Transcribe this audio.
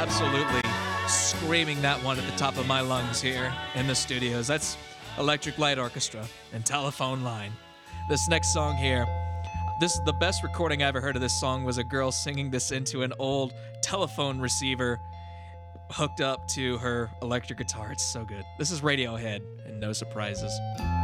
absolutely screaming that one at the top of my lungs here in the studios. That's Electric Light Orchestra and Telephone Line. This next song here, this is the best recording I ever heard of this song, was a girl singing this into an old telephone receiver hooked up to her electric guitar. It's so good. This is Radiohead and No Surprises.